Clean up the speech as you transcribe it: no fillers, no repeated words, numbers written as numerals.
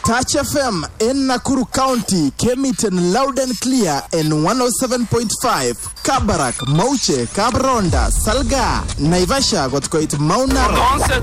Touch FM in Nakuru County came it in loud and clear in 107.5. Kabarak, Mauche, Kabronda, Salga, Naivasha got quite Mount Narok.